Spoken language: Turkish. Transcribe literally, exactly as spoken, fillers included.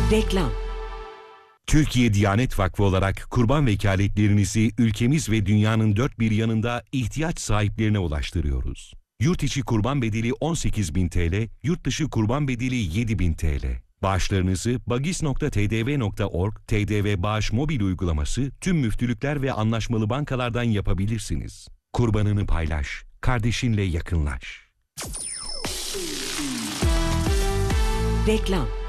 Reklam. Türkiye Diyanet Vakfı olarak kurban vekaletlerinizi ülkemiz ve dünyanın dört bir yanında ihtiyaç sahiplerine ulaştırıyoruz. Yurt içi kurban bedeli on sekiz bin T L, yurt dışı kurban bedeli yedi bin T L. Bağışlarınızı bagis nokta t d v nokta org, T D V Bağış mobil uygulaması, tüm müftülükler ve anlaşmalı bankalardan yapabilirsiniz. Kurbanını paylaş, kardeşinle yakınlaş. Reklam.